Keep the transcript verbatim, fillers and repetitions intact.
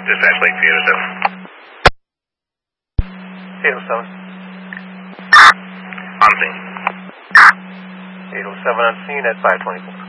Dispatch Lake eight oh seven. eight oh seven. On scene. eight oh seven on scene at five twenty-four.